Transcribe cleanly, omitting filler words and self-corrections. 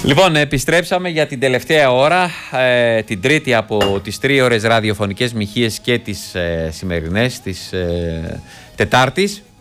Λοιπόν, επιστρέψαμε για την τελευταία ώρα, την τρίτη από τις 3 ώρες ραδιοφωνικές μοιχείες και τις σημερινές, της Τετάρτης.